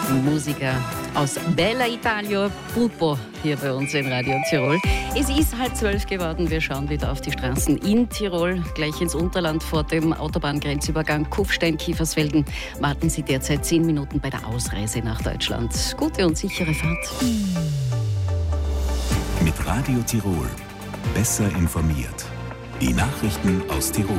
Musiker aus Bella Italia, Pupo, hier bei uns in Radio Tirol. Es ist 11:30 geworden. Wir schauen wieder auf die Straßen in Tirol, gleich ins Unterland vor dem Autobahngrenzübergang Kufstein-Kiefersfelden. Warten Sie derzeit 10 Minuten bei der Ausreise nach Deutschland. Gute und sichere Fahrt. Mit Radio Tirol. Besser informiert. Die Nachrichten aus Tirol.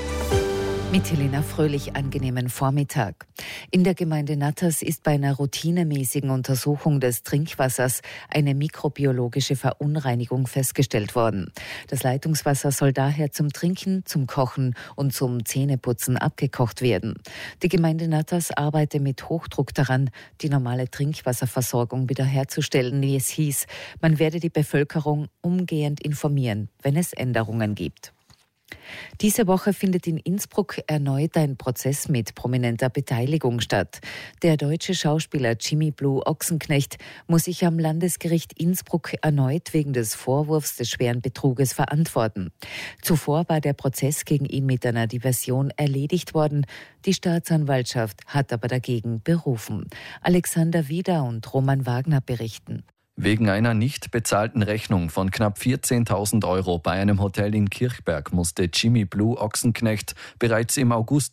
Mit Helena Fröhlich, angenehmen Vormittag. In der Gemeinde Natters ist bei einer routinemäßigen Untersuchung des Trinkwassers eine mikrobiologische Verunreinigung festgestellt worden. Das Leitungswasser soll daher zum Trinken, zum Kochen und zum Zähneputzen abgekocht werden. Die Gemeinde Natters arbeitet mit Hochdruck daran, die normale Trinkwasserversorgung wiederherzustellen, wie es hieß. Man werde die Bevölkerung umgehend informieren, wenn es Änderungen gibt. Diese Woche findet in Innsbruck erneut ein Prozess mit prominenter Beteiligung statt. Der deutsche Schauspieler Jimmy Blue Ochsenknecht muss sich am Landesgericht Innsbruck erneut wegen des Vorwurfs des schweren Betruges verantworten. Zuvor war der Prozess gegen ihn mit einer Diversion erledigt worden. Die Staatsanwaltschaft hat aber dagegen berufen. Alexander Wieder und Roman Wagner berichten. Wegen einer nicht bezahlten Rechnung von knapp 14.000 € bei einem Hotel in Kirchberg musste Jimmy Blue Ochsenknecht bereits im August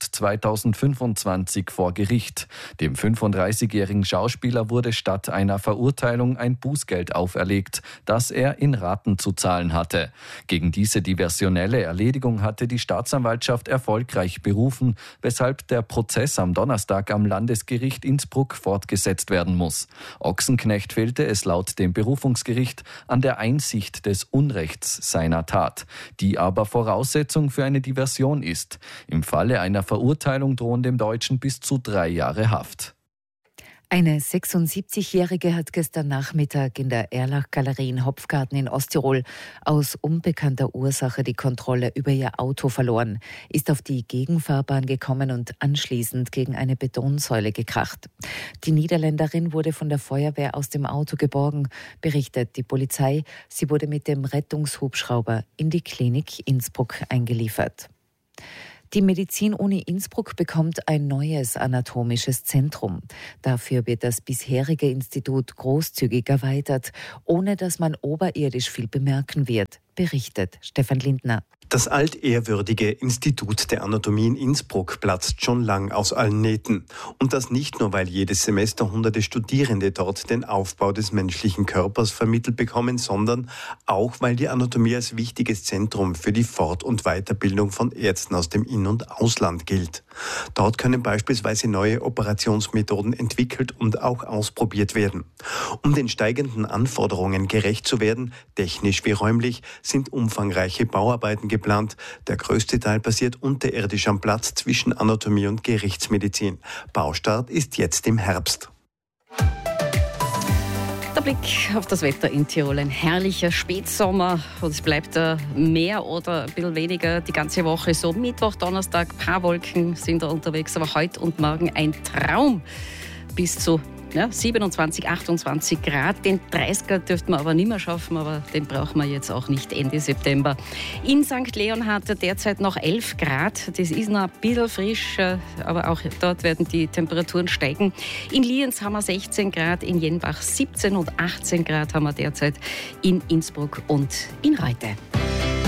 2025 vor Gericht. Dem 35-jährigen Schauspieler wurde statt einer Verurteilung ein Bußgeld auferlegt, das er in Raten zu zahlen hatte. Gegen diese diversionelle Erledigung hatte die Staatsanwaltschaft erfolgreich berufen, weshalb der Prozess am Donnerstag am Landesgericht Innsbruck fortgesetzt werden muss. Ochsenknecht fehlte es laut dem Berufungsgericht an der Einsicht des Unrechts seiner Tat, die aber Voraussetzung für eine Diversion ist. Im Falle einer Verurteilung drohen dem Deutschen bis zu 3 Jahre Haft. Eine 76-Jährige hat gestern Nachmittag in der Erlach-Galerie in Hopfgarten in Osttirol aus unbekannter Ursache die Kontrolle über ihr Auto verloren, ist auf die Gegenfahrbahn gekommen und anschließend gegen eine Betonsäule gekracht. Die Niederländerin wurde von der Feuerwehr aus dem Auto geborgen, berichtet die Polizei. Sie wurde mit dem Rettungshubschrauber in die Klinik Innsbruck eingeliefert. Die Medizin-Uni Innsbruck bekommt ein neues anatomisches Zentrum. Dafür wird das bisherige Institut großzügig erweitert, ohne dass man oberirdisch viel bemerken wird, berichtet Stefan Lindner. Das altehrwürdige Institut der Anatomie in Innsbruck platzt schon lang aus allen Nähten. Und das nicht nur, weil jedes Semester hunderte Studierende dort den Aufbau des menschlichen Körpers vermittelt bekommen, sondern auch, weil die Anatomie als wichtiges Zentrum für die Fort- und Weiterbildung von Ärzten aus dem In- und Ausland gilt. Dort können beispielsweise neue Operationsmethoden entwickelt und auch ausprobiert werden. Um den steigenden Anforderungen gerecht zu werden, technisch wie räumlich, sind umfangreiche Bauarbeiten geplant. Der größte Teil passiert unterirdisch am Platz zwischen Anatomie und Gerichtsmedizin. Baustart ist jetzt im Herbst. Der Blick auf das Wetter in Tirol. Ein herrlicher Spätsommer. Und es bleibt mehr oder ein bisschen weniger die ganze Woche so. Mittwoch, Donnerstag, ein paar Wolken sind da unterwegs. Aber heute und morgen ein Traum. Bis zu 27, 28 Grad. Den 30er dürften wir aber nicht mehr schaffen, aber den brauchen wir jetzt auch nicht Ende September. In St. Leon hat er derzeit noch 11 Grad. Das ist noch ein bisschen frisch, aber auch dort werden die Temperaturen steigen. In Lienz haben wir 16 Grad, in Jenbach 17 und 18 Grad haben wir derzeit in Innsbruck und in Reute.